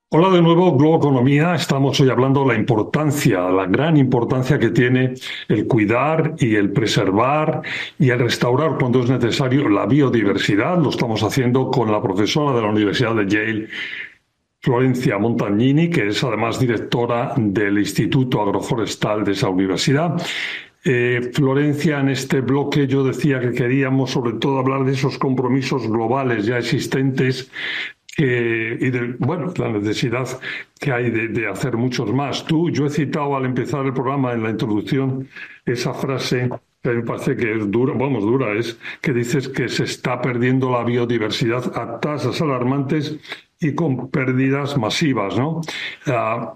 Hola de nuevo, Globo Economía. Estamos hoy hablando de la importancia, la gran importancia que tiene el cuidar y el preservar y el restaurar cuando es necesario la biodiversidad. Lo estamos haciendo con la profesora de la Universidad de Yale, Florencia Montagnini, que es además directora del Instituto Agroforestal de esa universidad. Florencia, en este bloque yo decía que queríamos sobre todo hablar de esos compromisos globales ya existentes y de, bueno, la necesidad que hay de hacer muchos más. Yo he citado al empezar el programa en la introducción esa frase que a mí me parece que es dura, vamos, dura, es que dices que se está perdiendo la biodiversidad a tasas alarmantes y con pérdidas masivas, ¿no? Ah,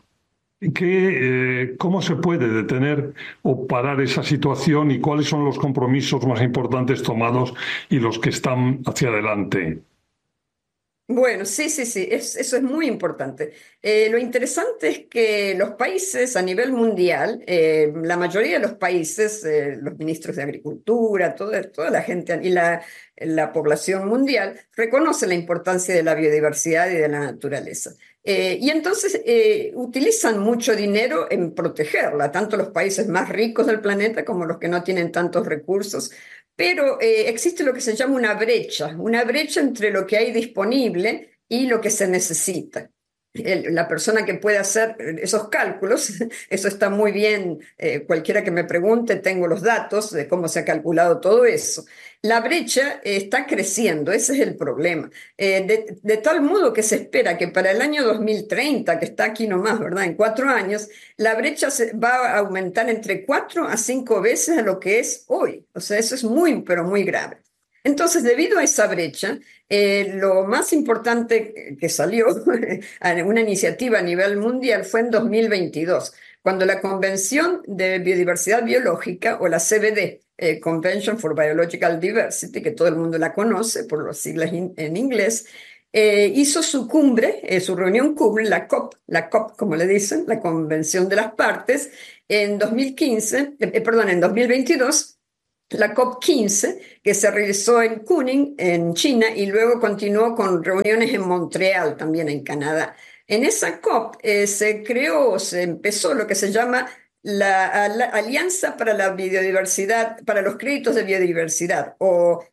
¿Cómo se puede detener o parar esa situación y cuáles son los compromisos más importantes tomados y los que están hacia adelante? Bueno, sí, sí, sí, eso es muy importante. Lo interesante es que los países a nivel mundial, la mayoría de los países, los ministros de Agricultura, toda la gente y la población mundial reconoce la importancia de la biodiversidad y de la naturaleza. Y entonces utilizan mucho dinero en protegerla, tanto los países más ricos del planeta como los que no tienen tantos recursos. Pero existe lo que se llama una brecha entre lo que hay disponible y lo que se necesita. La persona que puede hacer esos cálculos, eso está muy bien, cualquiera que me pregunte, tengo los datos de cómo se ha calculado todo eso. La brecha está creciendo, ese es el problema. De tal modo que se espera que para el año 2030, que está aquí nomás, ¿verdad? En 4 años, la brecha va a aumentar entre 4 a 5 veces a lo que es hoy. O sea, eso es muy, pero muy grave. Entonces, debido a esa brecha, lo más importante que salió, una iniciativa a nivel mundial, fue en 2022, cuando la Convención de Biodiversidad Biológica, o la CBD, Convention for Biological Diversity, que todo el mundo la conoce por las siglas en inglés, hizo su cumbre, su reunión cumbre, la COP, como le dicen, la Convención de las Partes, en 2015, perdón, en 2022, la COP 15, que se realizó en Kunming, en China, y luego continuó con reuniones en Montreal, también en Canadá. En esa COP se empezó lo que se llama la Alianza para la Biodiversidad, para los créditos de biodiversidad, o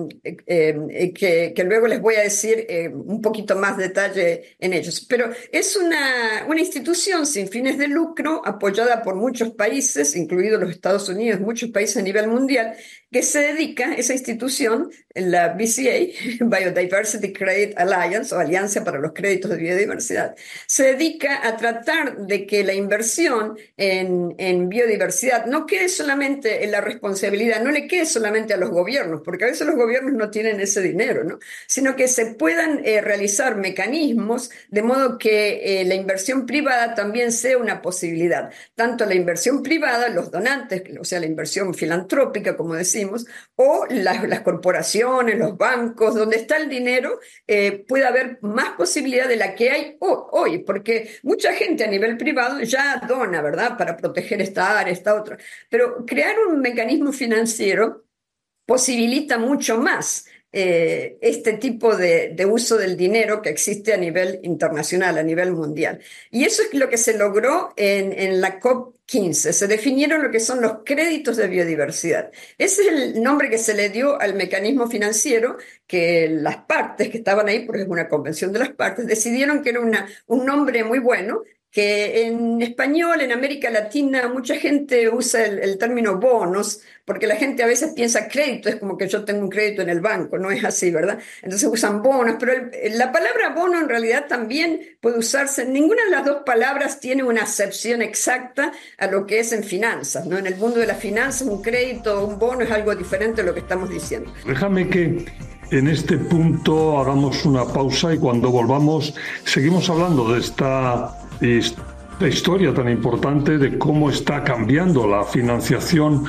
que luego les voy a decir un poquito más detalle en ellos. Pero es una institución sin fines de lucro, apoyada por muchos países, incluidos los Estados Unidos, muchos países a nivel mundial, que se dedica, esa institución, la BCA, Biodiversity Credit Alliance, o Alianza para los Créditos de Biodiversidad, se dedica a tratar de que la inversión en biodiversidad no quede solamente en la responsabilidad, no le quede solamente a los gobiernos, porque a veces los gobiernos no tienen ese dinero, ¿no? Sino que se puedan realizar mecanismos de modo que la inversión privada también sea una posibilidad. Tanto la inversión privada, los donantes, o sea, la inversión filantrópica, como decimos, o las corporaciones, los bancos, donde está el dinero, puede haber más posibilidad de la que hay hoy, porque mucha gente a nivel privado ya dona, ¿verdad?, para proteger esta área, esta otra. Pero crear un mecanismo financiero posibilita mucho más este tipo de uso del dinero que existe a nivel internacional, a nivel mundial. Y eso es lo que se logró en la COP 15. Se definieron lo que son los créditos de biodiversidad. Ese es el nombre que se le dio al mecanismo financiero, que las partes que estaban ahí, porque es una convención de las partes, decidieron que era un nombre muy bueno, que en español, en América Latina, mucha gente usa el término bonos, porque la gente a veces piensa crédito, es como que yo tengo un crédito en el banco, no es así, ¿verdad? Entonces usan bonos, pero la palabra bono en realidad también puede usarse, ninguna de las dos palabras tiene una acepción exacta a lo que es en finanzas, ¿no? En el mundo de las finanzas, un crédito o un bono es algo diferente a lo que estamos diciendo. Déjame que en este punto hagamos una pausa y cuando volvamos seguimos hablando de esta historia tan importante de cómo está cambiando la financiación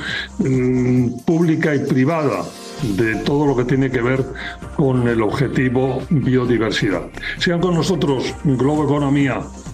pública y privada de todo lo que tiene que ver con el objetivo biodiversidad. Sigan con nosotros, Globo Economía.